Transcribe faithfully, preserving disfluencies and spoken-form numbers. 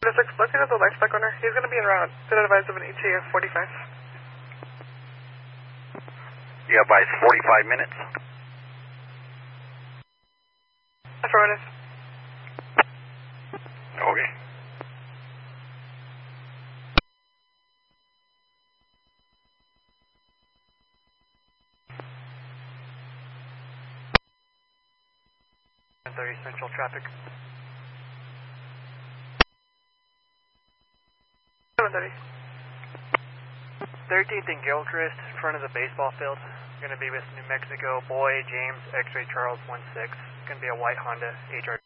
six, located the light spec owner. He's going to be en route. Been advised of an E T A of forty-five. Yeah, by forty-five minutes. Affirmative. Okay. ten thirty Central traffic. seven thirty. thirteenth and Gilchrist, in front of the baseball field. Going to be with New Mexico boy James X-Ray Charles one six. Going to be a white Honda H R.